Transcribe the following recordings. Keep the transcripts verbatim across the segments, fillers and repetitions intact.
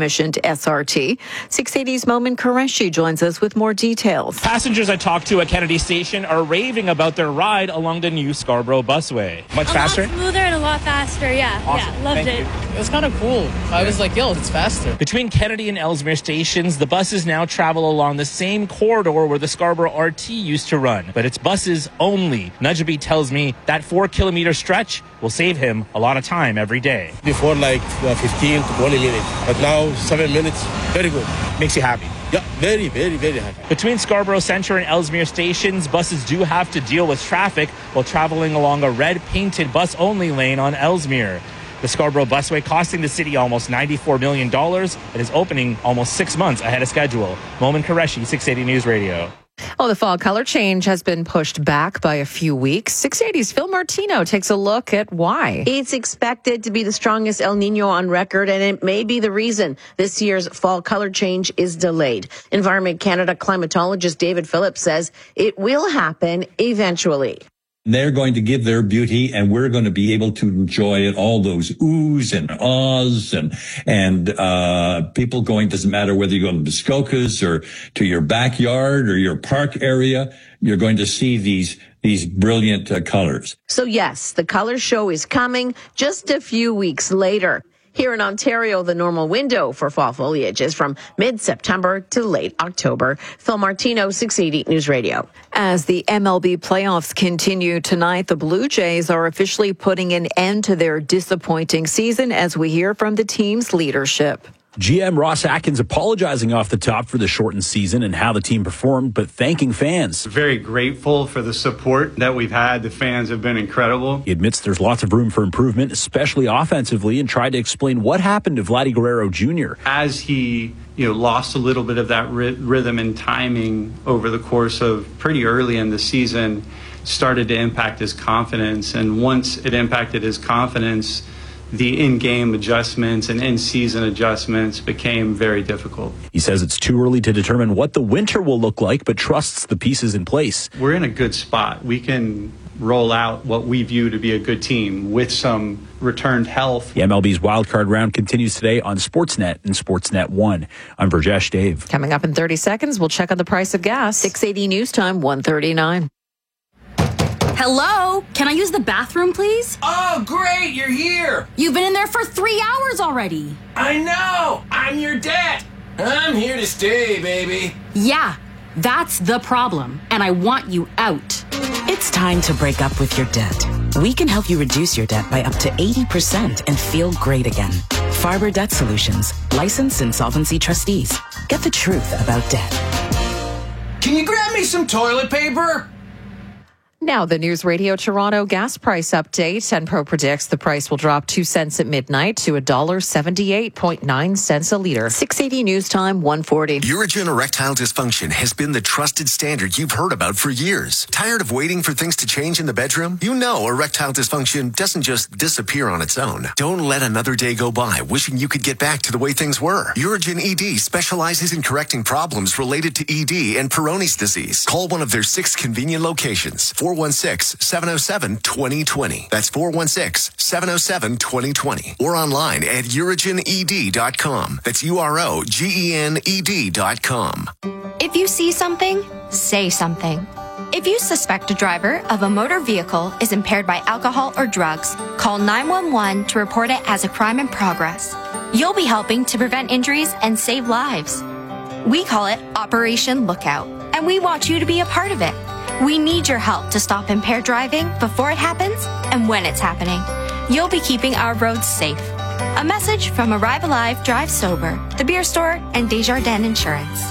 decommissioned S R T. six eighty's Momin Qureshi joins us with more details. Passengers I talked to at Kennedy Station are raving about their ride along the new Scarborough busway. Much a faster? A lot smoother and a lot faster, yeah. Awesome. Yeah, loved Thank it. you. It was kind of cool. I was like, yo, it's faster. Between Kennedy and Ellesmere stations, the buses now travel along the same corridor where the Scarborough R T used to run. But it's buses only. Nujabee tells me that four kilometer stretch will save him a lot of time every day. Before like uh, fifteen to twenty minutes, but now seven minutes, very good. Makes you happy. Yeah, very, very, very happy. Between Scarborough Centre and Ellesmere stations, buses do have to deal with traffic while traveling along a red-painted bus-only lane on Ellesmere. The Scarborough busway costing the city almost ninety-four million dollars and is opening almost six months ahead of schedule. Momin Qureshi, six eighty News Radio. Oh, the fall color change has been pushed back by a few weeks. six eighty's Phil Martino takes a look at why. It's expected to be the strongest El Nino on record, and it may be the reason this year's fall color change is delayed. Environment Canada climatologist David Phillips says it will happen eventually. They're going to give their beauty, and we're going to be able to enjoy it. All those oohs and ahs and, and, uh, people going, doesn't matter whether you go to Muskokas or to your backyard or your park area, you're going to see these, these brilliant uh, colors. So yes, the color show is coming just a few weeks later. Here in Ontario, the normal window for fall foliage is from mid-September to late October. Phil Martino, six eighty News Radio. As the M L B playoffs continue tonight, the Blue Jays are officially putting an end to their disappointing season as we hear from the team's leadership. G M Ross Atkins apologizing off the top for the shortened season and how the team performed, but thanking fans. Very grateful for the support that we've had. The fans have been incredible. He admits there's lots of room for improvement, especially offensively, and tried to explain what happened to Vladdy Guerrero Junior As he, you know, lost a little bit of that ry- rhythm and timing over the course of pretty early in the season, started to impact his confidence. And once it impacted his confidence, the in-game adjustments and in-season adjustments became very difficult. He says it's too early to determine what the winter will look like, but trusts the pieces in place. We're in a good spot. We can roll out what we view to be a good team with some returned health. The M L B's wildcard round continues today on Sportsnet and Sportsnet one. I'm Burjesh Dave. Coming up in thirty seconds, we'll check on the price of gas. six eighty News Time, one thirty-nine. Hello? Can I use the bathroom, please? Oh, great, you're here. You've been in there for three hours already. I know. I'm your debt. I'm here to stay, baby. Yeah, that's the problem, and I want you out. It's time to break up with your debt. We can help you reduce your debt by up to eighty percent and feel great again. Farber Debt Solutions, licensed insolvency trustees. Get the truth about debt. Can you grab me some toilet paper? Now, the News Radio Toronto gas price update. Enpro predicts the price will drop two cents at midnight to one dollar seventy-eight point nine cents a litre. six eighty News Time, one forty. Urigen erectile dysfunction has been the trusted standard you've heard about for years. Tired of waiting for things to change in the bedroom? You know erectile dysfunction doesn't just disappear on its own. Don't let another day go by wishing you could get back to the way things were. Urigen E D specializes in correcting problems related to E D and Peyronie's disease. Call one of their six convenient locations. four one six, seven oh seven, two oh two oh. That's four one six, seven oh seven, two oh two oh. Or online at urigen e d dot com. That's U R O G E N E D dot com. If you see something, say something. If you suspect a driver of a motor vehicle is impaired by alcohol or drugs, call nine one one to report it as a crime in progress. You'll be helping to prevent injuries and save lives. We call it Operation Lookout, and we want you to be a part of it. We need your help to stop impaired driving before it happens and when it's happening. You'll be keeping our roads safe. A message from Arrive Alive, Drive Sober, The Beer Store, and Desjardins Insurance.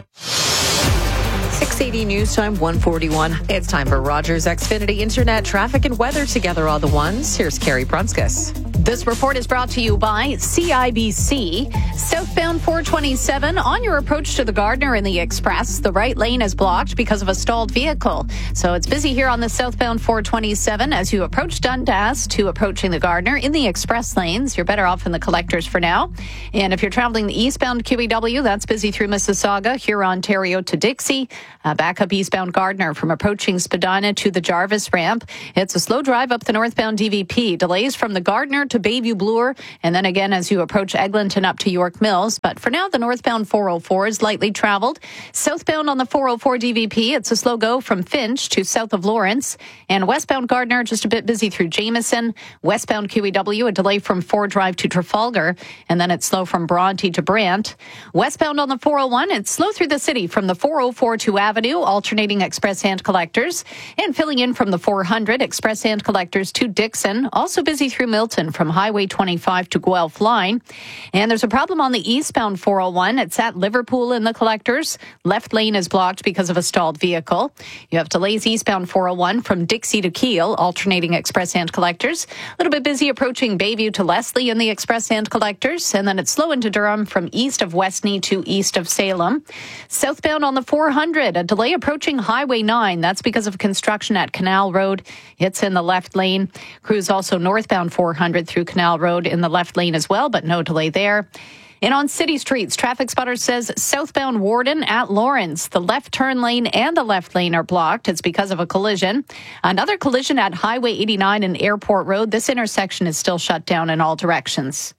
six eighty News Time, one forty-one. It's time for Rogers Xfinity Internet traffic and weather together all the ones. Here's Carrie Prunskis. This report is brought to you by C I B C. Southbound four twenty-seven on your approach to the Gardiner in the Express. The right lane is blocked because of a stalled vehicle. So it's busy here on the southbound four twenty-seven as you approach Dundas to approaching the Gardiner in the Express lanes. You're better off in the collectors for now. And if you're traveling the eastbound Q E W, that's busy through Mississauga, here Ontario to Dixie. Uh, back up eastbound Gardiner from approaching Spadina to the Jarvis ramp. It's a slow drive up the northbound D V P. Delays from the Gardiner out to Bayview Bloor, and then again as you approach Eglinton up to York Mills. But for now, the northbound four oh four is lightly traveled. Southbound on the four oh four D V P, it's a slow go from Finch to south of Lawrence. And westbound Gardner, just a bit busy through Jameson. Westbound Q E W, a delay from Ford Drive to Trafalgar. And then it's slow from Bronte to Brant. Westbound on the four oh one, it's slow through the city from the four oh four to Avenue, alternating express hand collectors. And filling in from the four hundred, express hand collectors to Dixon. Also busy through Milton from Highway twenty-five to Guelph Line. And there's a problem on the eastbound four oh one. It's at Liverpool in the collectors. Left lane is blocked because of a stalled vehicle. You have delays eastbound four oh one from Dixie to Kiel, alternating express hand collectors. A little bit busy approaching Bayview to Leslie in the express hand collectors. And then it's slow into Durham from east of Westney to east of Salem. Southbound on the four hundred, a delay approaching Highway nine. That's because of construction at Canal Road. It's in the left lane. Crews also northbound four hundred through Canal Road in the left lane as well, but no delay there. And on city streets, Traffic Spotter says southbound Warden at Lawrence, the left turn lane and the left lane are blocked. It's because of a collision. Another collision at Highway eighty-nine and Airport Road. This intersection is still shut down in all directions.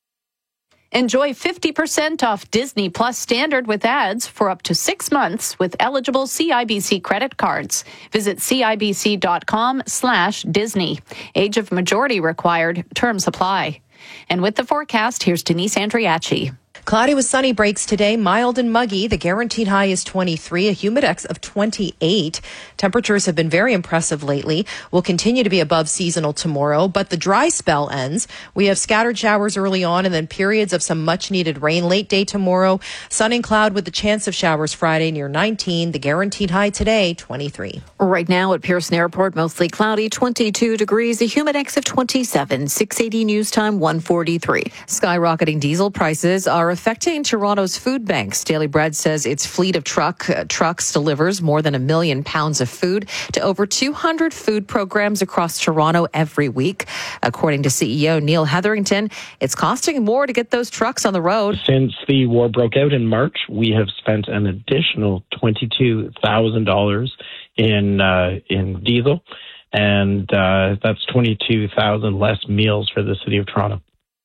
Enjoy fifty percent off Disney Plus Standard with ads for up to six months with eligible C I B C credit cards. Visit cibc.com slash Disney. Age of majority required. Terms apply. And with the forecast, here's Denise Andriachi. Cloudy with sunny breaks today, mild and muggy. The guaranteed high is twenty-three, a humidex of twenty-eight. Temperatures have been very impressive lately. Will continue to be above seasonal tomorrow, but the dry spell ends. We have scattered showers early on and then periods of some much needed rain late day tomorrow. Sun and cloud with the chance of showers Friday near nineteen. The guaranteed high today, twenty-three. Right now at Pearson Airport, mostly cloudy, twenty-two degrees, a humidex of twenty-seven. six eighty news time, one forty-three. Skyrocketing diesel prices are affecting Toronto's food banks. Daily Bread says its fleet of truck uh, trucks delivers more than a million pounds of food to over two hundred food programs across Toronto every week. According to C E O Neil Hetherington, it's costing more to get those trucks on the road. Since the war broke out in March, we have spent an additional twenty-two thousand dollars in uh, in diesel, and uh, that's twenty-two thousand less meals for the city of Toronto.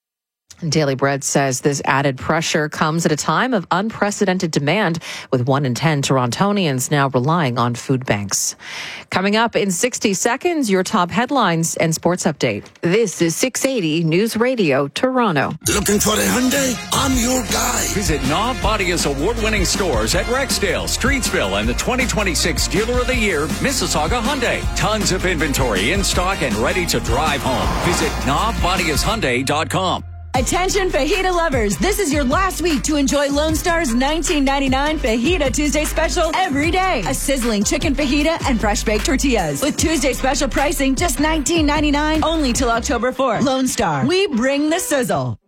Daily Bread says this added pressure comes at a time of unprecedented demand, with one in ten Torontonians now relying on food banks. Coming up in sixty seconds, your top headlines and sports update. This is six eighty News Radio, Toronto. Looking for a Hyundai? I'm your guy. Visit Knob Bodia's award-winning stores at Rexdale, Streetsville, and the twenty twenty-six Dealer of the Year, Mississauga Hyundai. Tons of inventory in stock and ready to drive home. Visit knob bodias hyundai dot com. Attention fajita lovers, this is your last week to enjoy Lone Star's nineteen ninety-nine Fajita Tuesday special every day. A sizzling chicken fajita and fresh baked tortillas. With Tuesday special pricing just nineteen ninety-nine only till October fourth. Lone Star, we bring the sizzle.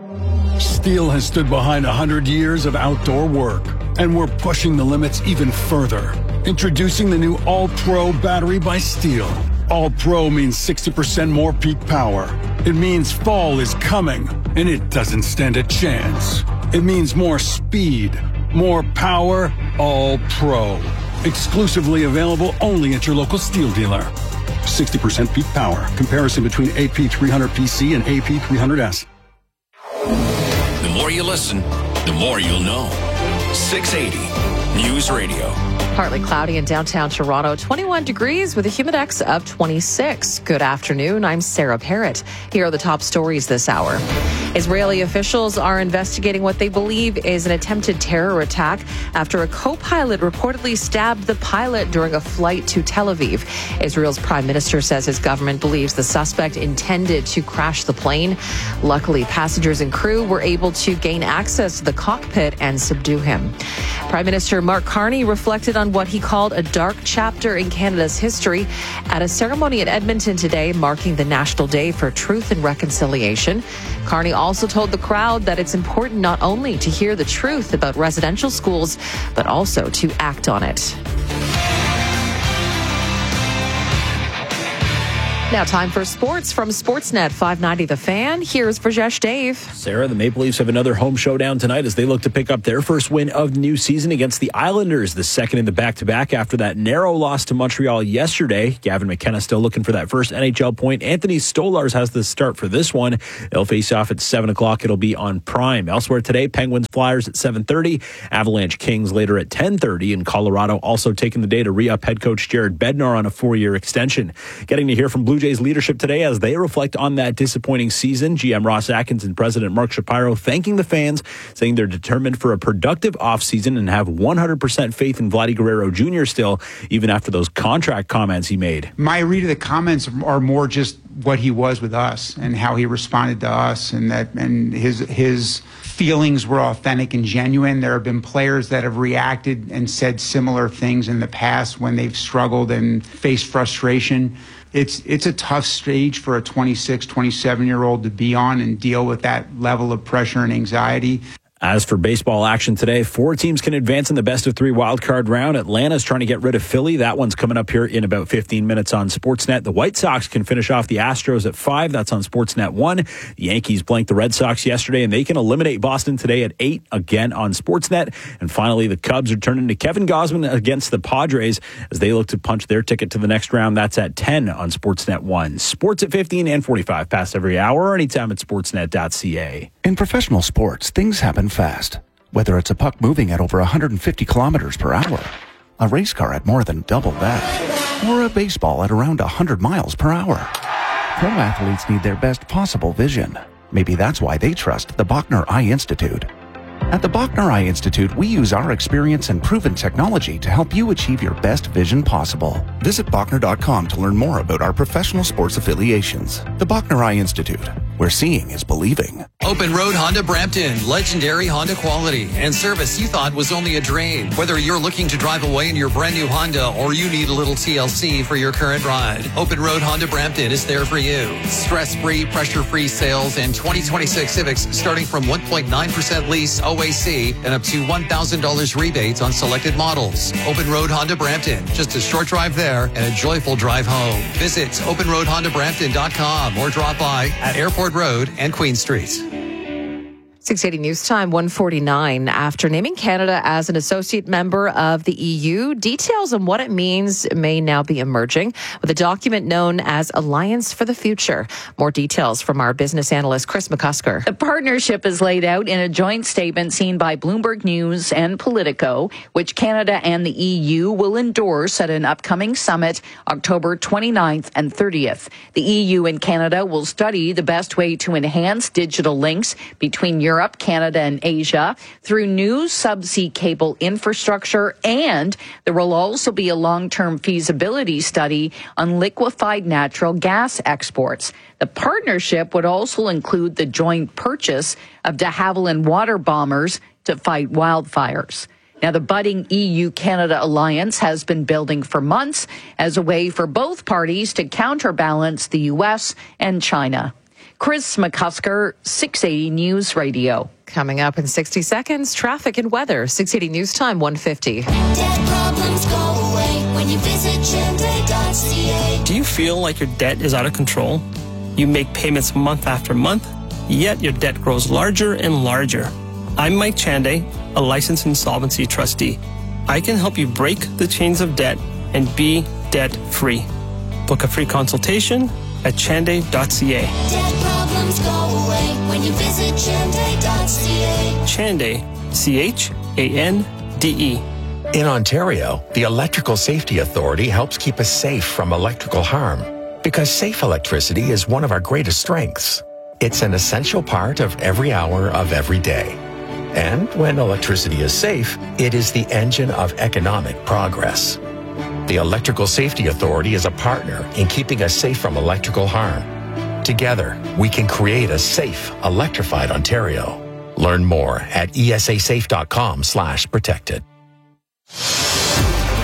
Steel has stood behind one hundred years of outdoor work, and we're pushing the limits even further. Introducing the new All-Pro battery by Steel. All-Pro means sixty percent more peak power. It means fall is coming, and it doesn't stand a chance. It means more speed, more power, All-Pro. Exclusively available only at your local Steel dealer. sixty percent peak power. Comparison between A P three hundred P C and A P three hundred S. The more you listen, the more you'll know. six eighty News Radio. Partly cloudy in downtown Toronto, twenty-one degrees with a humidex of twenty-six. Good afternoon. I'm Sarah Parrott. Here are the top stories this hour. Israeli officials are investigating what they believe is an attempted terror attack after a co-pilot reportedly stabbed the pilot during a flight to Tel Aviv. Israel's prime minister says his government believes the suspect intended to crash the plane. Luckily, passengers and crew were able to gain access to the cockpit and subdue him. Prime Minister Mark Carney reflected on what he called a dark chapter in Canada's history at a ceremony in Edmonton today marking the National Day for Truth and Reconciliation. Carney also told the crowd that it's important not only to hear the truth about residential schools, but also to act on it. Now time for sports from Sportsnet five ninety The Fan. Here's Brajesh Dave. Sarah, the Maple Leafs have another home showdown tonight as they look to pick up their first win of the new season against the Islanders, the second in the back-to-back after that narrow loss to Montreal yesterday. Gavin McKenna still looking for that first N H L point. Anthony Stolarz has the start for this one. They'll face off at seven o'clock. It'll be on Prime. Elsewhere today, Penguins Flyers at seven thirty, Avalanche Kings later at ten thirty, and Colorado also taking the day to re-up head coach Jared Bednar on a four-year extension. Getting to hear from Blue Jays leadership today as they reflect on that disappointing season. G M Ross Atkins and President Mark Shapiro thanking the fans, saying they're determined for a productive offseason and have one hundred percent faith in Vladdy Guerrero Junior still, even after those contract comments he made. My read of the comments are more just what he was with us and how he responded to us, and that and his his feelings were authentic and genuine. There have been players that have reacted and said similar things in the past when they've struggled and faced frustration. It's it's a tough stage for a twenty-six, twenty-seven-year-old to be on and deal with that level of pressure and anxiety. As for baseball action today, four teams can advance in the best of three wildcard round. Atlanta's trying to get rid of Philly. That one's coming up here in about fifteen minutes on Sportsnet. The White Sox can finish off the Astros at five. That's on Sportsnet one. The Yankees blanked the Red Sox yesterday, and they can eliminate Boston today at eight, again on Sportsnet. And finally, the Cubs are turning to Kevin Gausman against the Padres as they look to punch their ticket to the next round. That's at ten on Sportsnet one. Sports at fifteen and forty-five past every hour or anytime at sportsnet dot c a. In professional sports, things happen fast. Whether it's a puck moving at over one hundred fifty kilometers per hour, a race car at more than double that, or a baseball at around one hundred miles per hour. Pro athletes need their best possible vision. Maybe that's why they trust the Bachner Eye Institute. At the Bachner Eye Institute, we use our experience and proven technology to help you achieve your best vision possible. Visit Bachner dot com to learn more about our professional sports affiliations. The Bachner Eye Institute, where seeing is believing. Open Road Honda Brampton, legendary Honda quality and service you thought was only a dream. Whether you're looking to drive away in your brand new Honda or you need a little T L C for your current ride, Open Road Honda Brampton is there for you. Stress-free, pressure-free sales and twenty twenty-six Civics starting from one point nine percent lease O A C and up to one thousand dollars rebates on selected models. Open Road Honda Brampton, just a short drive there and a joyful drive home. Visit open road honda brampton dot com or drop by at Airport Road and Queen Street. six eighty News Time, one forty-nine. After naming Canada as an associate member of the E U, details on what it means may now be emerging with a document known as Alliance for the Future. More details from our business analyst, Chris McCusker. The partnership is laid out in a joint statement seen by Bloomberg News and Politico, which Canada and the E U will endorse at an upcoming summit October twenty-ninth and thirtieth. The E U and Canada will study the best way to enhance digital links between Europe Europe, Canada, and Asia through new subsea cable infrastructure, and there will also be a long-term feasibility study on liquefied natural gas exports. The partnership would also include the joint purchase of de Havilland water bombers to fight wildfires. Now, the budding E U-Canada alliance has been building for months as a way for both parties to counterbalance the U S and China. Chris McCusker, six eighty News Radio. Coming up in sixty seconds, traffic and weather. six eighty News Time, one fifty. Debt problems go away when you visit chende dot c a. Do you feel like your debt is out of control? You make payments month after month, yet your debt grows larger and larger. I'm Mike Chande, a licensed insolvency trustee. I can help you break the chains of debt and be debt-free. Book a free consultation at chande dot c a. Debt problems go away when you visit chende dot c a. Chande, C H A N D E. In Ontario, the Electrical Safety Authority helps keep us safe from electrical harm because safe electricity is one of our greatest strengths. It's an essential part of every hour of every day. And when electricity is safe, it is the engine of economic progress. The Electrical Safety Authority is a partner in keeping us safe from electrical harm. Together, we can create a safe, electrified Ontario. Learn more at e s a safe dot com slash protected.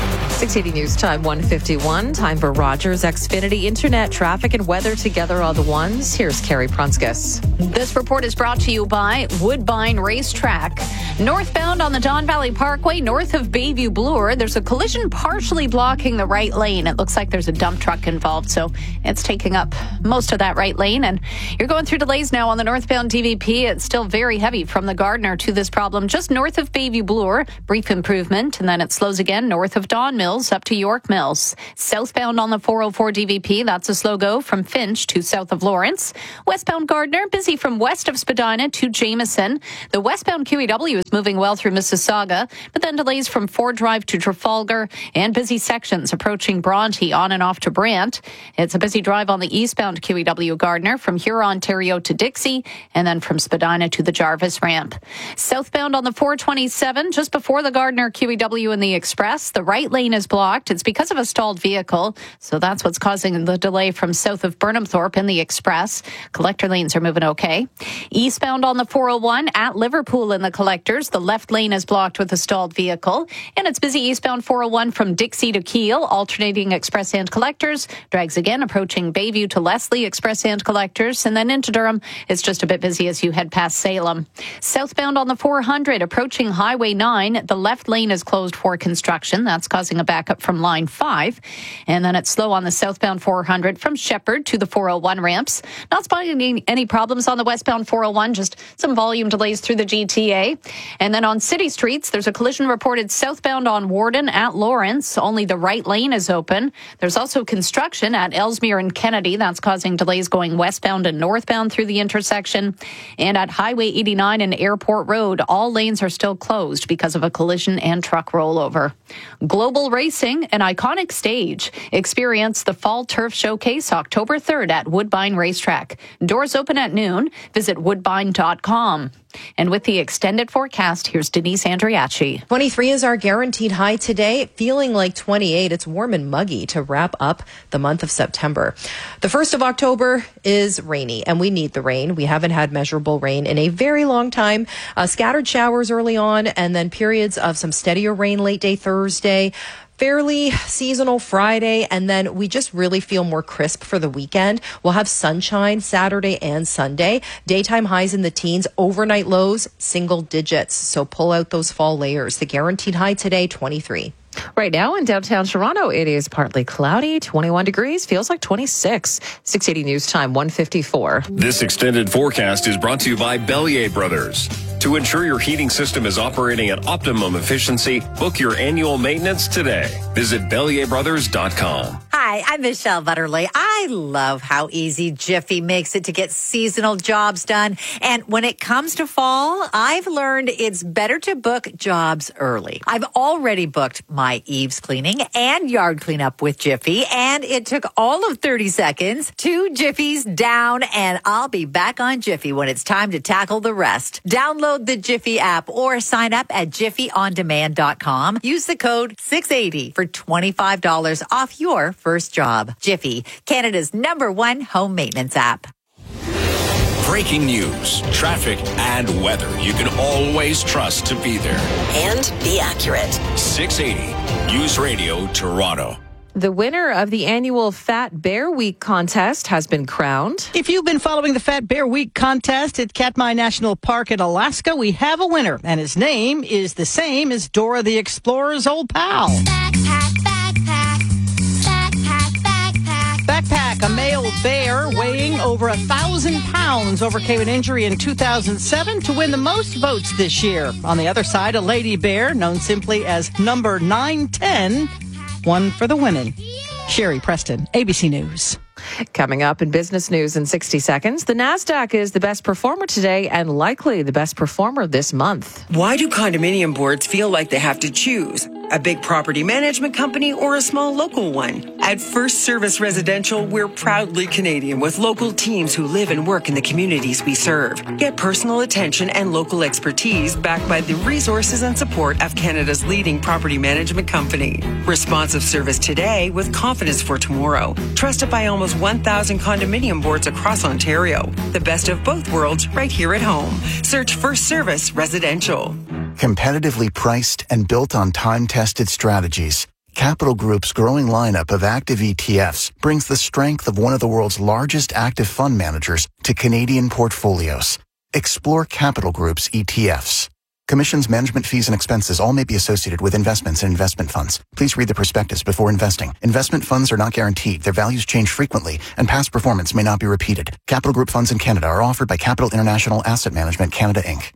six eighty News Time, one fifty-one. Time for Rogers Xfinity Internet, traffic and weather together on the ones. Here's Carrie Prunskis. This report is brought to you by Woodbine Racetrack. Northbound on the Don Valley Parkway, north of Bayview Bloor, there's a collision partially blocking the right lane. It looks like there's a dump truck involved, so it's taking up most of that right lane. And you're going through delays now on the northbound D V P. It's still very heavy from the Gardner to this problem just north of Bayview Bloor. Brief improvement, and then it slows again north of Don Mills up to York Mills. Southbound on the four oh four D V P, that's a slow go from Finch to south of Lawrence. Westbound Gardner, busy from west of Spadina to Jameson. The westbound Q E W is moving well through Mississauga, but then delays from Ford Drive to Trafalgar and busy sections approaching Bronte on and off to Brant. It's a busy drive on the eastbound Q E W Gardner from Huron, Ontario to Dixie, and then from Spadina to the Jarvis ramp. Southbound on the four twenty-seven, just before the Gardner Q E W in the Express, the right lane is blocked. It's because of a stalled vehicle, so that's what's causing the delay from south of Burnhamthorpe in the Express. Collector lanes are moving okay. Eastbound on the four oh one at Liverpool in the Collectors, the left lane is blocked with a stalled vehicle, and it's busy eastbound four oh one from Dixie to Kiel, alternating Express and Collectors. Drags again approaching Bayview to Leslie, Express and Collectors, and then into Durham. It's just a bit busy as you head past Salem. Southbound on the four hundred, approaching Highway nine, the left lane is closed for construction. That's causing a backup from line five. And then it's slow on the southbound four hundred from Shepherd to the four oh one ramps. Not spotting any problems on the westbound four oh one, just some volume delays through the G T A. And then on city streets, there's a collision reported southbound on Warden at Lawrence. Only the right lane is open. There's also construction at Ellesmere and Kennedy. That's causing delays going westbound and northbound through the intersection. And at Highway eighty-nine and Airport Road, all lanes are still closed because of a collision and truck rollover. Global Racing, an iconic stage. Experience the Fall Turf Showcase October third at Woodbine Racetrack. Doors open at noon. Visit woodbine dot com. And with the extended forecast, here's Denise Andriachi. twenty-three is our guaranteed high today, feeling like twenty-eight. It's warm and muggy to wrap up the month of September. The first of October is rainy, and we need the rain. We haven't had measurable rain in a very long time. Uh, scattered showers early on, and then periods of some steadier rain late day Thursday. Fairly seasonal Friday, and then we just really feel more crisp for the weekend. We'll have sunshine Saturday and Sunday. Daytime highs in the teens, overnight lows, single digits. So pull out those fall layers. The guaranteed high today, twenty-three. Right now in downtown Toronto, it is partly cloudy, twenty-one degrees, feels like twenty-six. six eighty News Time, one fifty-four. This extended forecast is brought to you by Bellier Brothers. To ensure your heating system is operating at optimum efficiency, book your annual maintenance today. Visit Bellier Brothers dot com. Hi, I'm Michelle Butterly. I love how easy Jiffy makes it to get seasonal jobs done. And when it comes to fall, I've learned it's better to book jobs early. I've already booked my eaves cleaning and yard cleanup with Jiffy, and it took all of thirty seconds. Two Jiffies down, and I'll be back on Jiffy when it's time to tackle the rest. Download the Jiffy app or sign up at jiffy on demand dot com. Use the code six eighty for twenty-five dollars off your first job. Jiffy, Canada's number one home maintenance app. Breaking news, traffic, and weather you can always trust to be there. And be accurate. six eighty News Radio Toronto. The winner of the annual Fat Bear Week contest has been crowned. If you've been following the Fat Bear Week contest at Katmai National Park in Alaska, we have a winner, and his name is the same as Dora the Explorer's old pal. Backpack, backpack, backpack, backpack. Backpack, a male bear weighing over a thousand pounds, overcame an injury in two thousand seven to win the most votes this year. On the other side, a lady bear, known simply as number nine ten, won for the women. Sherry Preston, A B C News. Coming up in business news in sixty seconds, the NASDAQ is the best performer today and likely the best performer this month. Why do condominium boards feel like they have to choose? A big property management company or a small local one? At First Service Residential, we're proudly Canadian with local teams who live and work in the communities we serve. Get personal attention and local expertise backed by the resources and support of Canada's leading property management company. Responsive service today with confidence for tomorrow. Trusted by almost one thousand condominium boards across Ontario. The best of both worlds right here at home. Search First Service Residential. Competitively priced and built on time-tested strategies, Capital Group's growing lineup of active E T Fs brings the strength of one of the world's largest active fund managers to Canadian portfolios. Explore Capital Group's E T Fs. Commissions, management fees, and expenses all may be associated with investments in investment funds. Please read the prospectus before investing. Investment funds are not guaranteed. Their values change frequently, and past performance may not be repeated. Capital Group funds in Canada are offered by Capital International Asset Management Canada, Incorporated.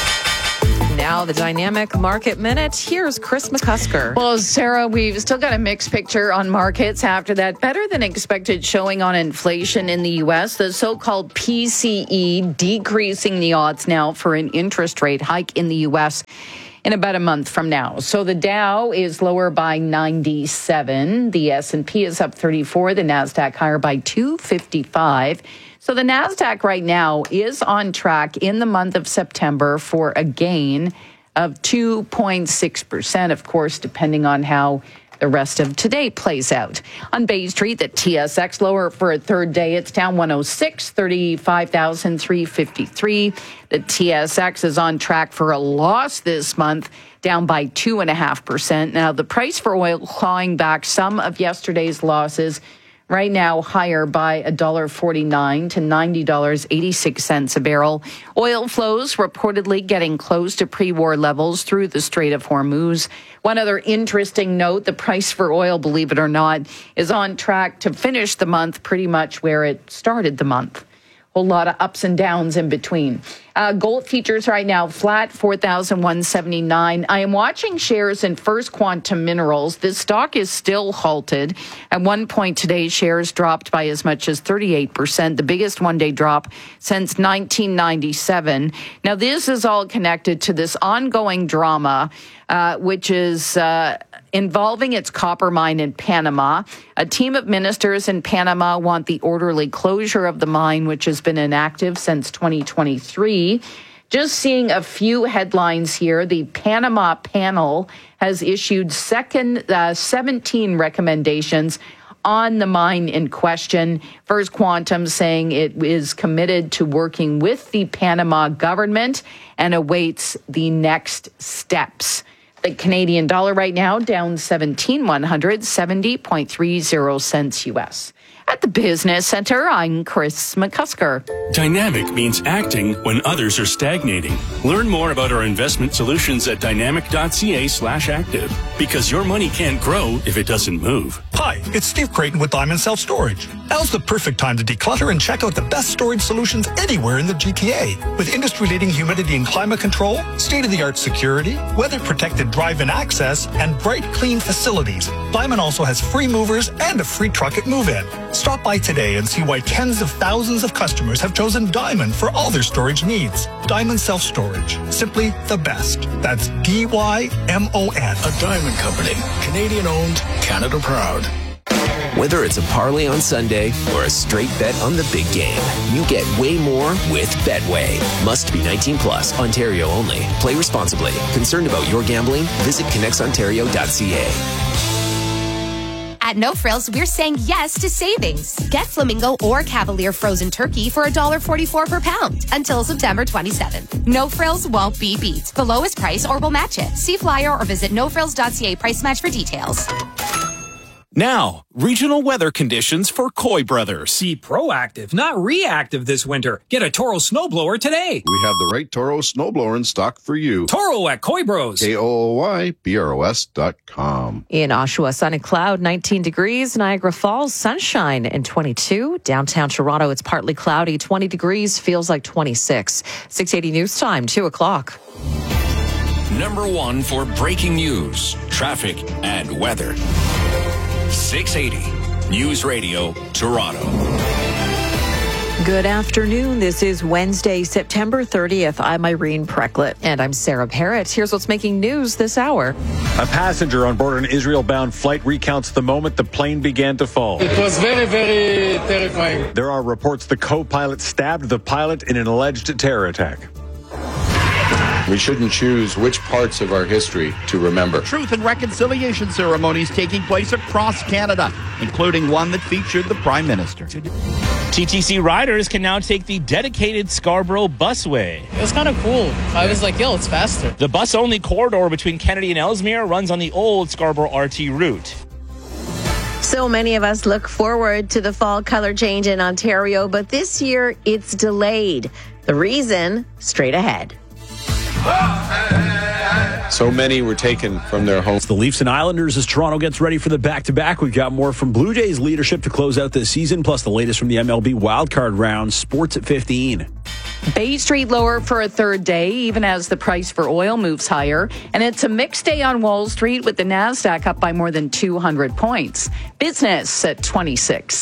Now the Dynamic Market Minute. Here's Chris McCusker. Well, Sarah, we've still got a mixed picture on markets after that better than expected showing on inflation in the U S. The so-called P C E decreasing the odds now for an interest rate hike in the U S in about a month from now. So the Dow is lower by ninety-seven. The S and P is up thirty-four. The NASDAQ higher by two fifty-five. So the NASDAQ right now is on track in the month of September for a gain of two point six percent, of course, depending on how the rest of today plays out. On Bay Street, the T S X lower for a third day. It's down one oh six, thirty-five thousand three hundred fifty-three. The T S X is on track for a loss this month, down by two point five percent. Now, the price for oil clawing back some of yesterday's losses, right now higher by one dollar forty-nine to ninety dollars and eighty-six cents a barrel. Oil flows reportedly getting close to pre-war levels through the Strait of Hormuz. One other interesting note, the price for oil, believe it or not, is on track to finish the month pretty much where it started the month. A whole lot of ups and downs in between. Uh, gold futures right now flat, four thousand one hundred seventy-nine. I am watching shares in First Quantum Minerals. This stock is still halted. At one point today, shares dropped by as much as thirty-eight percent, the biggest one-day drop since nineteen ninety-seven. Now, this is all connected to this ongoing drama, uh, which is uh, involving its copper mine in Panama. A team of ministers in Panama want the orderly closure of the mine, which has been inactive since twenty twenty-three. Just seeing a few headlines here. The Panama panel has issued second uh, seventeen recommendations on the mine in question. First Quantum saying it is committed to working with the Panama government and awaits the next steps. The Canadian dollar right now down seventeen one hundred seventy point three zero cents U S. At the Business Center, I'm Chris McCusker. Dynamic means acting when others are stagnating. Learn more about our investment solutions at dynamic.ca slash active. Because your money can't grow if it doesn't move. Hi, it's Steve Creighton with Diamond Self Storage. Now's the perfect time to declutter and check out the best storage solutions anywhere in the G T A. With industry-leading humidity and climate control, state-of-the-art security, weather-protected drive-in access, and bright, clean facilities, Diamond also has free movers and a free truck at move-in. Stop by today and see why tens of thousands of customers have chosen Diamond for all their storage needs. Diamond Self Storage. Simply the best. That's D Y M O N. A Diamond Company. Canadian owned, Canada proud. Whether it's a parlay on Sunday or a straight bet on the big game, you get way more with Betway. Must be nineteen plus, Ontario only. Play responsibly. Concerned about your gambling? Visit connects ontario dot c a. At No Frills, we're saying yes to savings. Get Flamingo or Cavalier frozen turkey for one dollar forty-four per pound until September twenty-seventh. No Frills won't be beat. The lowest price or we'll match it. See flyer or visit no frills dot c a price match for details. Now, regional weather conditions for Coy Brothers. See proactive, not reactive this winter. Get a Toro snowblower today. We have the right Toro snowblower in stock for you. Toro at Coy Bros. K O O Y B R O S dot com. In Oshawa, sun and cloud, nineteen degrees. Niagara Falls, sunshine and twenty-two. Downtown Toronto, it's partly cloudy, twenty degrees, feels like twenty-six. six eighty News Time, two o'clock. Number one for breaking news, traffic, and weather. six eighty News Radio, Toronto. Good afternoon. This is Wednesday, September thirtieth. I'm Irene Precklett. And I'm Sarah Parrott. Here's what's making news this hour. A passenger on board an Israel-bound flight recounts the moment the plane began to fall. It was very, very terrifying. There are reports the co-pilot stabbed the pilot in an alleged terror attack. We shouldn't choose which parts of our history to remember. Truth and reconciliation ceremonies taking place across Canada, including one that featured the Prime Minister. T T C riders can now take the dedicated Scarborough busway. It was kind of cool. I was like, yo, it's faster. The bus-only corridor between Kennedy and Ellesmere runs on the old Scarborough R T route. So many of us look forward to the fall color change in Ontario, but this year it's delayed. The reason, straight ahead. So many were taken from their homes. The Leafs and Islanders as Toronto gets ready for the back-to-back. We've got more from Blue Jays leadership to close out this season, plus the latest from the M L B wildcard round. Sports at fifteen. Bay Street lower for a third day, even as the price for oil moves higher. And it's a mixed day on Wall Street with the NASDAQ up by more than two hundred points. Business at twenty-six.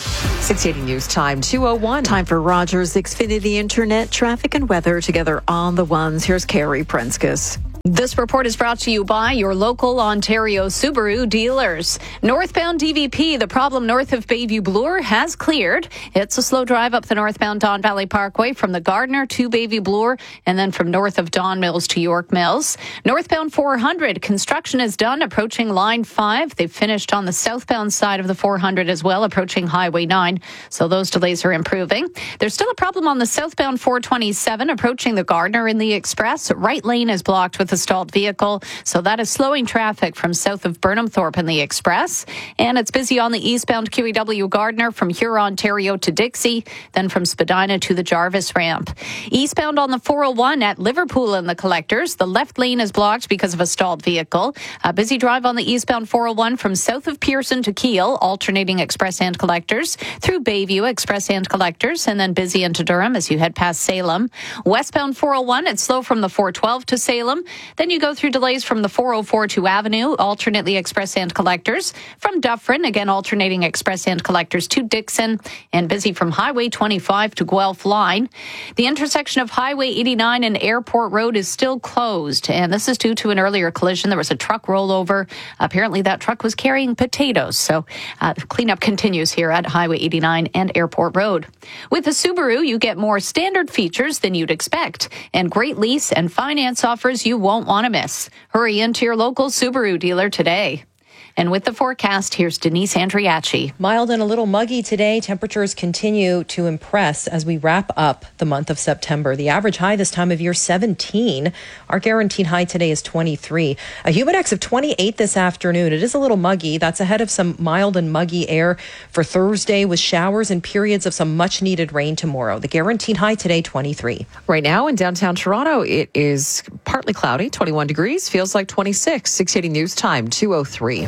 six eighty News Time, two oh one. Time for Rogers Xfinity Internet, traffic and weather together on the ones. Here's Carrie Prenskus. This report is brought to you by your local Ontario Subaru dealers. Northbound D V P, the problem north of Bayview Bloor has cleared. It's a slow drive up the northbound Don Valley Parkway from the Gardner to Bayview Bloor and then from north of Don Mills to York Mills. Northbound four hundred, construction is done approaching line five. They've finished on the southbound side of the four hundred as well, approaching Highway nine. So those delays are improving. There's still a problem on the southbound four twenty-seven approaching the Gardner in the Express. Right lane is blocked with a stalled vehicle, so that is slowing traffic from south of Burnham Thorpe in the Express. And it's busy on the eastbound Q E W Gardner from Huron, Ontario to Dixie, then from Spadina to the Jarvis ramp. Eastbound on the four oh one at Liverpool in the Collectors, the left lane is blocked because of a stalled vehicle. A busy drive on the eastbound four oh one from south of Pearson to Kiel, alternating Express and Collectors, through Bayview, Express and Collectors, and then busy into Durham as you head past Salem. Westbound four oh one, it's slow from the four twelve to Salem. Then you go through delays from the four oh four to Avenue, alternately Express and Collectors. From Dufferin, again alternating Express and Collectors to Dixon, and busy from Highway twenty-five to Guelph Line. The intersection of Highway eighty-nine and Airport Road is still closed, and this is due to an earlier collision. There was a truck rollover. Apparently that truck was carrying potatoes, so uh, cleanup continues here at Highway eighty-nine and Airport Road. With the Subaru, you get more standard features than you'd expect, and great lease and finance offers you won't want to miss. Hurry into your local Subaru dealer today. And with the forecast, here's Denise Andriachi. Mild and a little muggy today. Temperatures continue to impress as we wrap up the month of September. The average high this time of year, seventeen. Our guaranteed high today is twenty-three. A humidex of twenty-eight this afternoon. It is a little muggy. That's ahead of some mild and muggy air for Thursday with showers and periods of some much needed rain tomorrow. The guaranteed high today, twenty-three. Right now in downtown Toronto, it is partly cloudy, twenty-one degrees, feels like twenty-six. six eighty News Time, two oh three.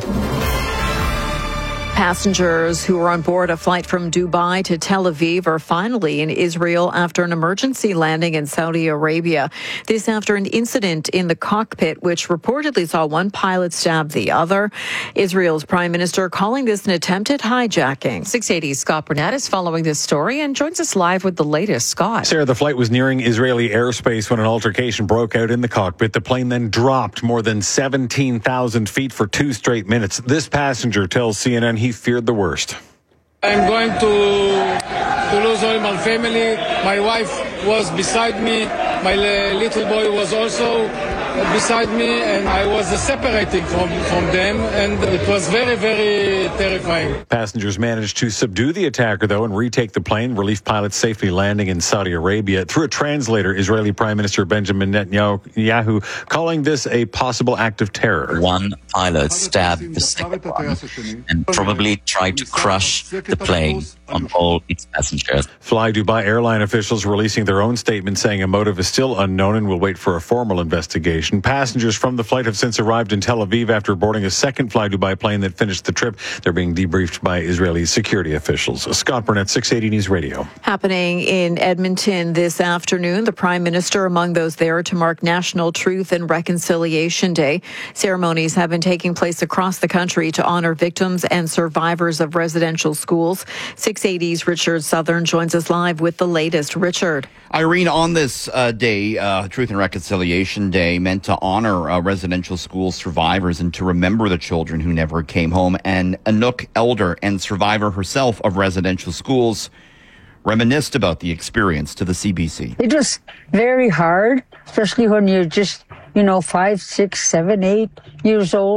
Passengers who were on board a flight from Dubai to Tel Aviv are finally in Israel after an emergency landing in Saudi Arabia. This after an incident in the cockpit, which reportedly saw one pilot stab the other. Israel's prime minister calling this an attempted hijacking. six eighty Scott Burnett is following this story and joins us live with the latest. Scott. Sarah, the flight was nearing Israeli airspace when an altercation broke out in the cockpit. The plane then dropped more than seventeen thousand feet for two straight minutes. This passenger tells C N N he feared the worst. I'm going to to lose all my family. My wife was beside me. My little boy was also beside me, and I was separating from, from them, and it was very, very terrifying. Passengers managed to subdue the attacker, though, and retake the plane. Relief pilots safely landing in Saudi Arabia. Through a translator, Israeli Prime Minister Benjamin Netanyahu calling this a possible act of terror. One pilot stabbed the second one and probably tried to crush the plane on all its passengers. Fly Dubai airline officials releasing their own statement saying a motive is still unknown and will wait for a formal investigation. Passengers from the flight have since arrived in Tel Aviv after boarding a second Fly Dubai plane that finished the trip. They're being debriefed by Israeli security officials. Scott Burnett, six eighty News Radio. Happening in Edmonton this afternoon, the Prime Minister among those there to mark National Truth and Reconciliation Day. Ceremonies have been taking place across the country to honor victims and survivors of residential schools. six eighty's Richard Southern joins us live with the latest. Richard. Irene, on this uh, day, uh, Truth and Reconciliation Day, meant to honor uh, residential school survivors and to remember the children who never came home. And Anouk Elder, and survivor herself of residential schools, reminisced about the experience to the C B C. It was very hard, especially when you're just, you know, five, six, seven, eight years old,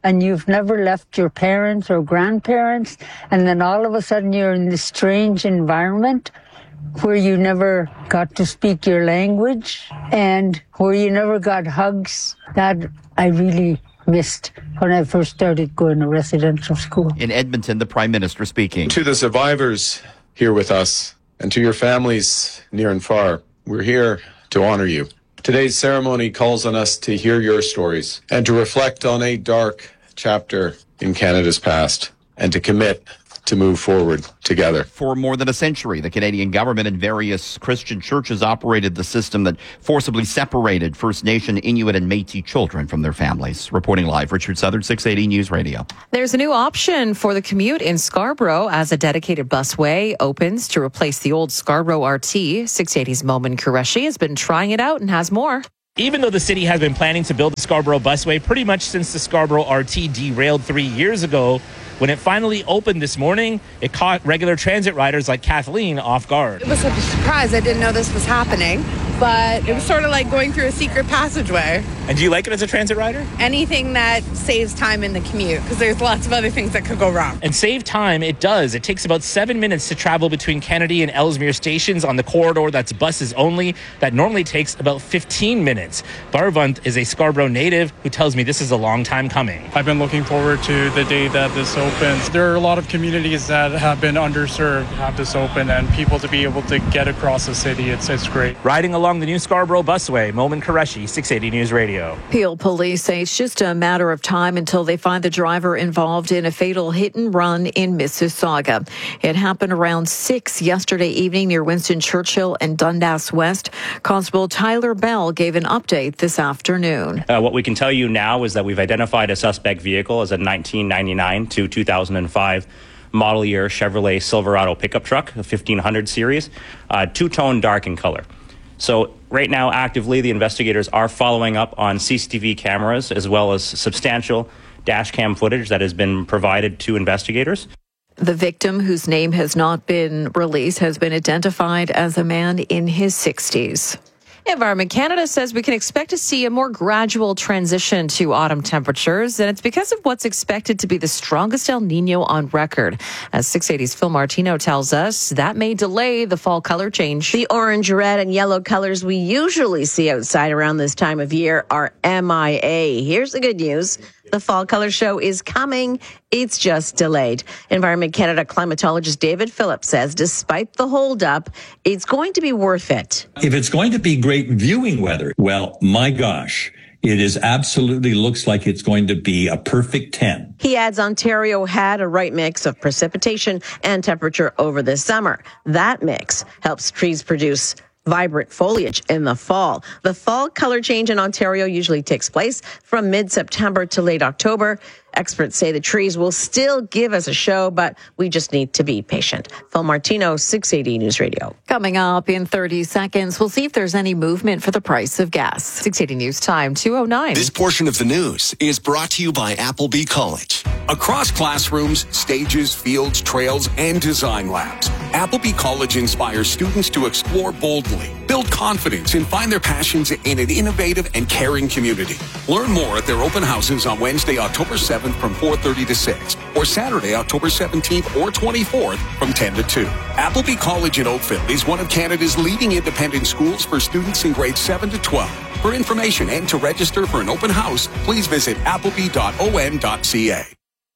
and you've never left your parents or grandparents, and then all of a sudden you're in this strange environment where you never got to speak your language and where you never got hugs. That I really missed when I first started going to residential school. In Edmonton, the Prime Minister speaking. To the survivors here with us and to your families near and far, we're here to honor you. Today's ceremony calls on us to hear your stories and to reflect on a dark chapter in Canada's past and to commit to move forward together. For more than a century, the Canadian government and various Christian churches operated the system that forcibly separated First Nation, Inuit, and Métis children from their families. Reporting live, Richard Southern, six eighty News Radio. There's a new option for the commute in Scarborough as a dedicated busway opens to replace the old Scarborough R T. six eighty's Momin Qureshi has been trying it out and has more. Even though the city has been planning to build the Scarborough busway pretty much since the Scarborough R T derailed three years ago, when it finally opened this morning, it caught regular transit riders like Kathleen off guard. It was a surprise. I didn't know this was happening, but it was sort of like going through a secret passageway. And do you like it as a transit rider? Anything that saves time in the commute, because there's lots of other things that could go wrong. And save time, it does. It takes about seven minutes to travel between Kennedy and Ellesmere stations on the corridor that's buses only. That normally takes about fifteen minutes. Barvant is a Scarborough native who tells me this is a long time coming. I've been looking forward to the day that this opens. There are a lot of communities that have been underserved, have this open, and people to be able to get across the city, it's, it's great. Riding along the new Scarborough busway, Momin Qureshi, six eighty News Radio. Peel police say it's just a matter of time until they find the driver involved in a fatal hit and run in Mississauga. It happened around six yesterday evening near Winston Churchill and Dundas West. Constable Tyler Bell gave an update this afternoon. Uh, what we can tell you now is that we've identified a suspect vehicle as a nineteen ninety-nine to two thousand five model year Chevrolet Silverado pickup truck, a fifteen hundred series, uh, two-tone dark in color. So right now, actively, the investigators are following up on C C T V cameras as well as substantial dash cam footage that has been provided to investigators. The victim, whose name has not been released, has been identified as a man in his sixties. Environment Canada says we can expect to see a more gradual transition to autumn temperatures, and it's because of what's expected to be the strongest El Nino on record. As six eighty's Phil Martino tells us, that may delay the fall color change. The orange, red, and yellow colors we usually see outside around this time of year are M I A. Here's the good news. The fall color show is coming. It's just delayed. Environment Canada climatologist David Phillips says despite the holdup, it's going to be worth it. If it's going to be great viewing weather, well, my gosh, it is absolutely looks like it's going to be a perfect ten. He adds Ontario had a right mix of precipitation and temperature over the summer. That mix helps trees produce vibrant foliage in the fall. The fall color change in Ontario usually takes place from mid-September to late October. Experts say the trees will still give us a show, but we just need to be patient. Phil Martino, six eighty News Radio. Coming up in thirty seconds, we'll see if there's any movement for the price of gas. six eighty News Time, two oh nine. This portion of the news is brought to you by Appleby College. Across classrooms, stages, fields, trails, and design labs, Appleby College inspires students to explore boldly, build confidence, and find their passions in an innovative and caring community. Learn more at their open houses on Wednesday, October seventh from four thirty to six, or Saturday, October seventeenth or twenty-fourth from ten to two. Appleby College in Oakville is one of Canada's leading independent schools for students in grades seven to twelve. For information and to register for an open house, please visit appleby dot o n dot c a.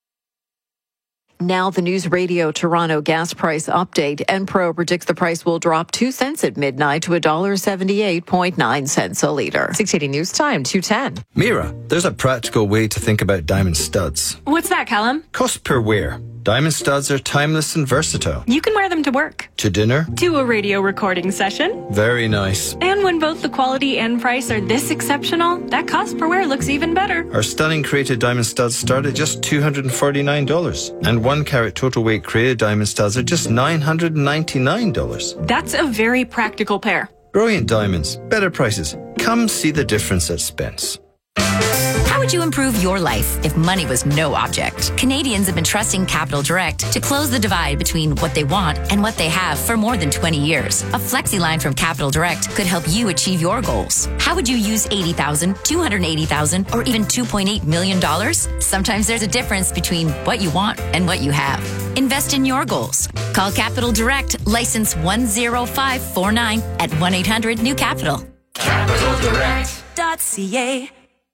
Now the News Radio Toronto gas price update. Enpro predicts the price will drop two cents at midnight to one dollar seventy-eight point nine cents a litre. six eighty News Time, two ten. Mira, there's a practical way to think about diamond studs. What's that, Callum? Cost per wear. Diamond studs are timeless and versatile. You can wear them to work. To dinner. To a radio recording session. Very nice. And when both the quality and price are this exceptional, that cost per wear looks even better. Our stunning created diamond studs start at just two hundred forty-nine dollars. And one carat total weight created diamond studs are just nine hundred ninety-nine dollars. That's a very practical pair. Brilliant diamonds. Better prices. Come see the difference at Spence. How would would you improve your life if money was no object? Canadians have been trusting Capital Direct to close the divide between what they want and what they have for more than twenty years. A flexi line from Capital Direct could help you achieve your goals. How would you use eighty thousand dollars, two hundred eighty thousand dollars, or even two point eight million dollars? Sometimes there's a difference between what you want and what you have. Invest in your goals. Call Capital Direct, license one zero five four nine at one eight hundred new capital. capital direct dot c a.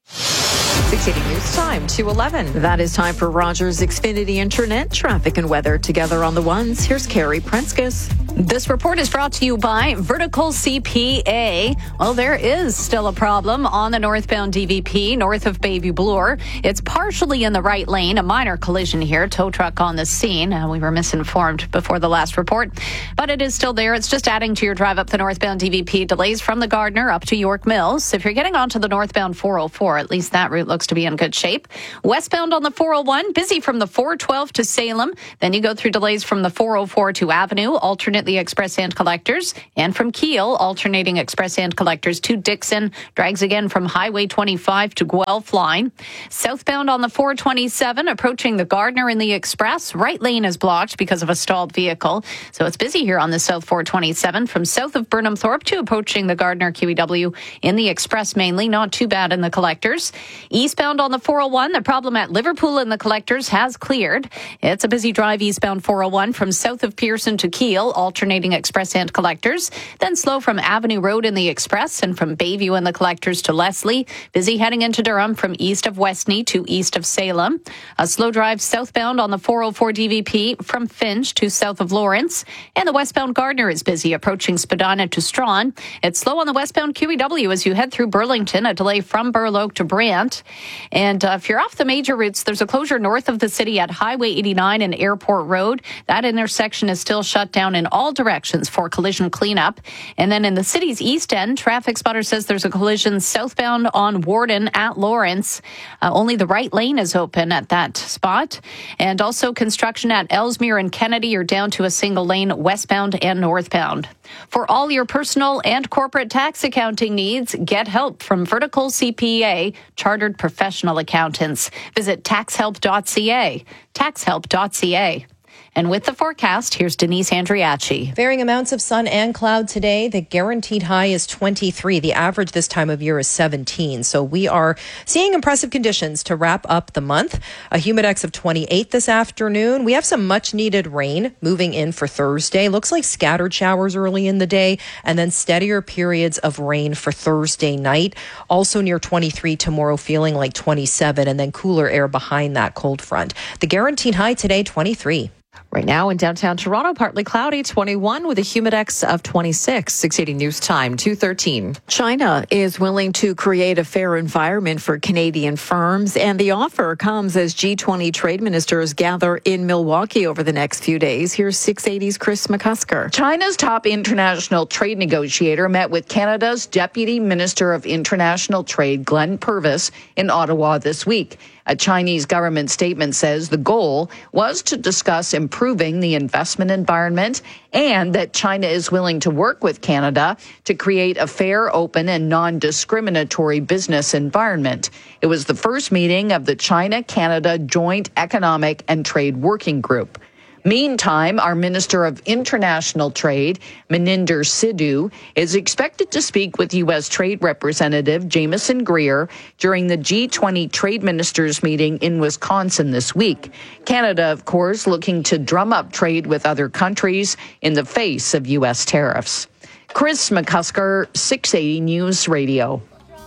six eighty News Time, two eleven. That is time for Rogers Xfinity Internet, traffic and weather together on the ones. Here's Carrie Prenskus. This report is brought to you by Vertical C P A. Well, there is still a problem on the northbound D V P north of Bayview Bloor. It's partially in the right lane. A minor collision here. Tow truck on the scene. Uh, we were misinformed before the last report, but it is still there. It's just adding to your drive up the northbound D V P. Delays from the Gardner up to York Mills. If you're getting onto the northbound four oh four, at least that route looks to be in good shape. Westbound on the four oh one, busy from the four twelve to Salem. Then you go through delays from the four oh four to Avenue, alternate the express and collectors, and from Kiel, alternating express and collectors to Dixon, drags again from Highway twenty-five to Guelph line. Southbound on the four twenty-seven, approaching the Gardner in the express, right lane is blocked because of a stalled vehicle. So it's busy here on the South four twenty-seven from south of Burnham Thorpe to approaching the Gardner Q E W in the express mainly, not too bad in the collectors. Eastbound on the four oh one, the problem at Liverpool in the collectors has cleared. It's a busy drive eastbound four oh one from south of Pearson to Kiel, alternating express and collectors. Then slow from Avenue Road in the express and from Bayview in the collectors to Leslie. Busy heading into Durham from east of Westney to east of Salem. A slow drive southbound on the four oh four D V P from Finch to south of Lawrence. And the westbound Gardner is busy approaching Spadina to Strawn. It's slow on the westbound Q E W as you head through Burlington. A delay from Burloak to Brant. And uh, if you're off the major routes, there's a closure north of the city at Highway eighty-nine and Airport Road. That intersection is still shut down in all directions for collision cleanup. And then in the city's east end, Traffic Spotter says there's a collision southbound on Warden at Lawrence. Uh, only the right lane is open at that spot. And also construction at Ellesmere and Kennedy are down to a single lane westbound and northbound. For all your personal and corporate tax accounting needs, get help from Vertical C P A, chartered professional accountants. Visit tax help dot c a, tax help dot c a. And with the forecast, here's Denise Andriachi. Varying amounts of sun and cloud today. The guaranteed high is twenty-three. The average this time of year is seventeen. So we are seeing impressive conditions to wrap up the month. A humidex of twenty-eight this afternoon. We have some much needed rain moving in for Thursday. Looks like scattered showers early in the day and then steadier periods of rain for Thursday night. Also near twenty-three tomorrow, feeling like twenty-seven, and then cooler air behind that cold front. The guaranteed high today, twenty-three. Right now in downtown Toronto, partly cloudy, twenty-one with a humidex of twenty-six. six eighty News Time, two thirteen. China is willing to create a fair environment for Canadian firms, and the offer comes as G twenty trade ministers gather in Milwaukee over the next few days. Here's six eighty's Chris McCusker. China's top international trade negotiator met with Canada's Deputy Minister of International Trade, Glenn Purvis, in Ottawa this week. A Chinese government statement says the goal was to discuss improving the investment environment and that China is willing to work with Canada to create a fair, open, and non-discriminatory business environment. It was the first meeting of the China-Canada Joint Economic and Trade Working Group. Meantime, our Minister of International Trade, Meninder Sidhu, is expected to speak with U S Trade Representative Jameson Greer during the G twenty Trade Ministers meeting in Wisconsin this week. Canada, of course, looking to drum up trade with other countries in the face of U S tariffs. Chris McCusker, six eighty News Radio.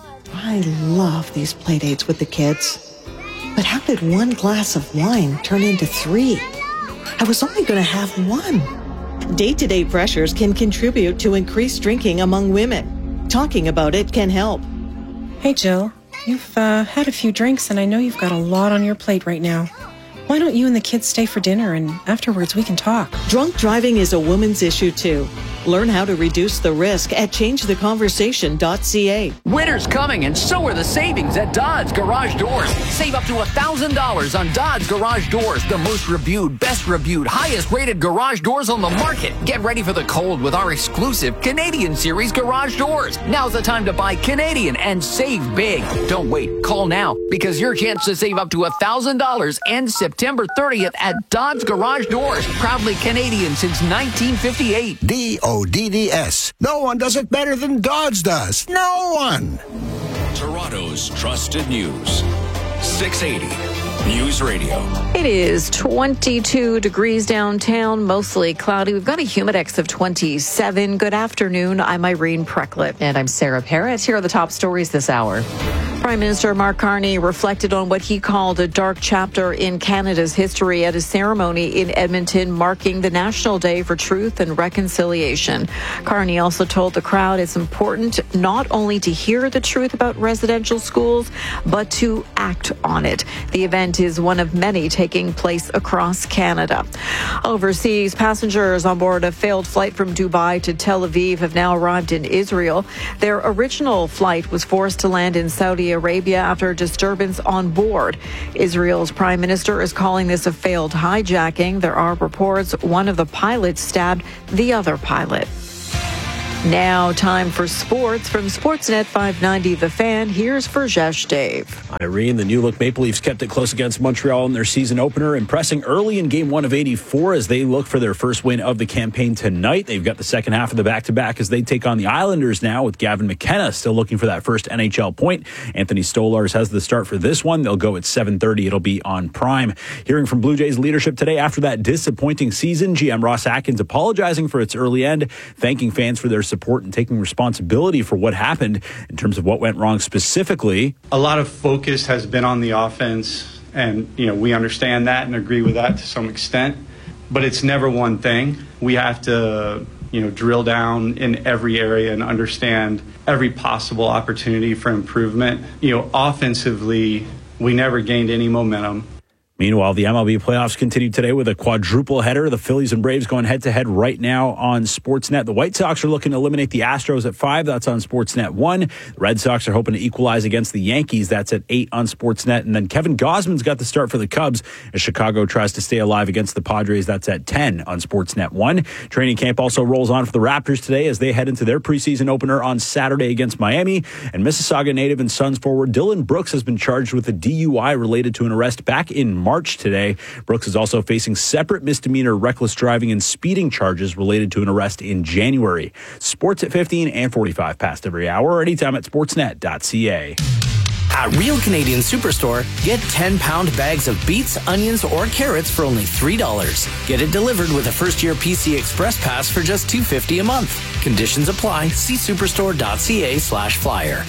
I love these play dates with the kids. But how did one glass of wine turn into three? I was only going to have one. Day-to-day pressures can contribute to increased drinking among women. Talking about it can help. Hey, Jill. You've uh, had a few drinks, and I know you've got a lot on your plate right now. Why don't you and the kids stay for dinner, and afterwards we can talk? Drunk driving is a woman's issue, too. Learn how to reduce the risk at change the conversation dot c a. Winter's coming, and so are the savings at Dodds Garage Doors. Save up to one thousand dollars on Dodds Garage Doors, the most reviewed, best reviewed, highest rated garage doors on the market. Get ready for the cold with our exclusive Canadian Series garage doors. Now's the time to buy Canadian and save big. Don't wait. Call now, because your chance to save up to one thousand dollars ends September thirtieth at Dodds Garage Doors. Proudly Canadian since nineteen fifty-eight. D O D D S. No one does it better than Dodds does. No one. Toronto's trusted news. six eighty News Radio. It is twenty-two degrees downtown, mostly cloudy. We've got a humidex of twenty-seven. Good afternoon. I'm Irene Precklett. And I'm Sarah Parrott. Here are the top stories this hour. Prime Minister Mark Carney reflected on what he called a dark chapter in Canada's history at a ceremony in Edmonton marking the National Day for Truth and Reconciliation. Carney also told the crowd it's important not only to hear the truth about residential schools, but to act on it. The event is one of many taking place across Canada. Overseas, passengers on board a failed flight from Dubai to Tel Aviv have now arrived in Israel. Their original flight was forced to land in Saudi Arabia after a disturbance on board. Israel's prime minister is calling this a failed hijacking. There are reports one of the pilots stabbed the other pilot. Now, time for sports. From Sportsnet five ninety The Fan, here's Furjesh Dave. Irene, the New Look Maple Leafs kept it close against Montreal in their season opener, impressing early in game one of eighty-four as they look for their first win of the campaign tonight. They've got the second half of the back-to-back as they take on the Islanders now, with Gavin McKenna still looking for that first N H L point. Anthony Stolarz has the start for this one. They'll go at seven thirty. It'll be on Prime. Hearing from Blue Jays leadership today after that disappointing season, G M Ross Atkins apologizing for its early end, thanking fans for their support and taking responsibility for what happened in terms of what went wrong specifically. A lot of focus has been on the offense, and you know we understand that and agree with that to some extent, but it's never one thing. We have to you know drill down in every area and understand every possible opportunity for improvement. You know offensively, we never gained any momentum. Meanwhile, the M L B playoffs continue today with a quadruple header. The Phillies and Braves going head-to-head right now on Sportsnet. The White Sox are looking to eliminate the Astros at five. That's on Sportsnet one. The Red Sox are hoping to equalize against the Yankees. That's at eight on Sportsnet. And then Kevin Gausman's got the start for the Cubs as Chicago tries to stay alive against the Padres. That's at ten on Sportsnet one. Training camp also rolls on for the Raptors today as they head into their preseason opener on Saturday against Miami. And Mississauga native and Suns forward Dylan Brooks has been charged with a D U I related to an arrest back in March today. Brooks is also facing separate misdemeanor reckless driving and speeding charges related to an arrest in January. Sports at fifteen and forty-five past every hour or anytime at sportsnet dot c a. At Real Canadian Superstore, get ten-pound bags of beets, onions, or carrots for only three dollars. Get it delivered with a first-year P C Express Pass for just two dollars and fifty cents a month. Conditions apply. See superstore dot c a slash flyer.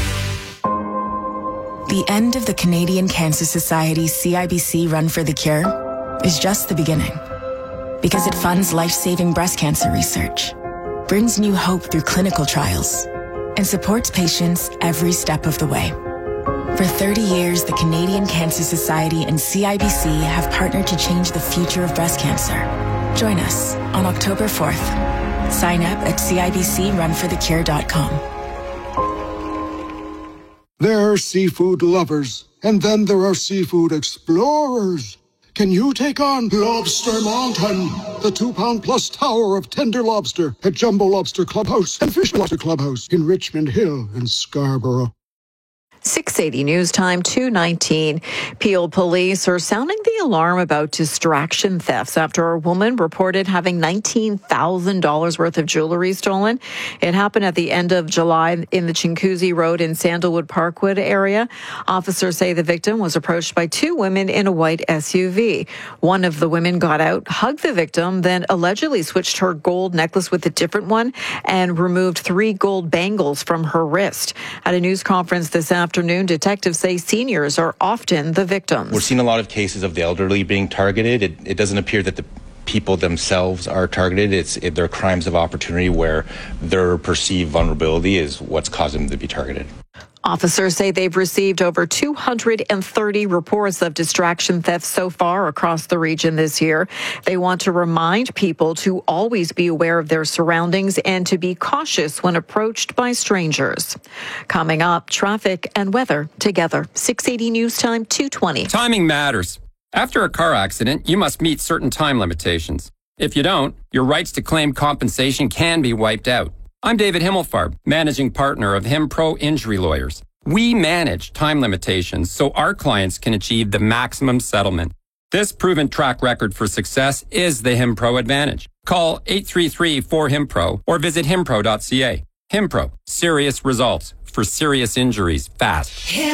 The end of the Canadian Cancer Society's C I B C Run for the Cure is just the beginning. Because it funds life-saving breast cancer research, brings new hope through clinical trials, and supports patients every step of the way. For thirty years, the Canadian Cancer Society and C I B C have partnered to change the future of breast cancer. Join us on October fourth. Sign up at C I B C run for the cure dot com. There are seafood lovers, and then there are seafood explorers. Can you take on Lobster Mountain, the two-pound plus tower of tender lobster at Jumbo Lobster Clubhouse and Fish Lobster Clubhouse in Richmond Hill and Scarborough? six eighty News Time, two nineteen. Peel police are sounding the alarm about distraction thefts after a woman reported having nineteen thousand dollars worth of jewelry stolen. It happened at the end of July in the Chinguacousy Road in Sandalwood Parkwood area. Officers say the victim was approached by two women in a white S U V. One of the women got out, hugged the victim, then allegedly switched her gold necklace with a different one and removed three gold bangles from her wrist. At a news conference this afternoon, Afternoon, detectives say seniors are often the victims. We're seeing a lot of cases of the elderly being targeted. It, it doesn't appear that the people themselves are targeted. It's it, they're crimes of opportunity where their perceived vulnerability is what's caused them to be targeted. Officers say they've received over two hundred thirty reports of distraction theft so far across the region this year. They want to remind people to always be aware of their surroundings and to be cautious when approached by strangers. Coming up, traffic and weather together. six eighty News Time, two twenty. Timing matters. After a car accident, you must meet certain time limitations. If you don't, your rights to claim compensation can be wiped out. I'm David Himmelfarb, managing partner of HimPro Injury Lawyers. We manage time limitations so our clients can achieve the maximum settlement. This proven track record for success is the HimPro advantage. Call eight three three, four, HimPro or visit himpro dot c a. HimPro, serious results for serious injuries fast.